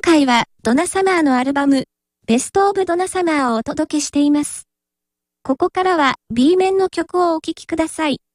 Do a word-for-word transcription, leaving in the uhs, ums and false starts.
回はドナサマーのアルバム、ベストオブドナサマーをお届けしています。ここからは B 面の曲をお聴きください。